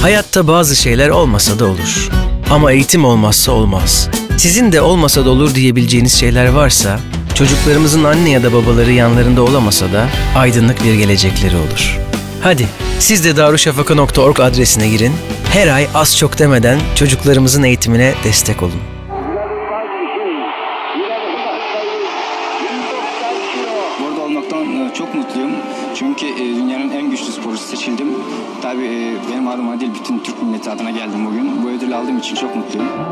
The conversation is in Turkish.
Hayatta bazı şeyler olmasa da olur. Ama eğitim olmazsa olmaz. Sizin de olmasa da olur diyebileceğiniz şeyler varsa, çocuklarımızın anne ya da babaları yanlarında olamasa da aydınlık bir gelecekleri olur. Hadi siz de darüşşafaka.org adresine girin. Her ay az çok demeden çocuklarımızın eğitimine destek olun. Burada olmaktan çok mutluyum. Çünkü dünyanın en güçlü sporcusu seçildim. Tabii benim adıma değil, bütün Türk milleti adına geldim bugün. Bu ödülü aldığım için çok mutluyum.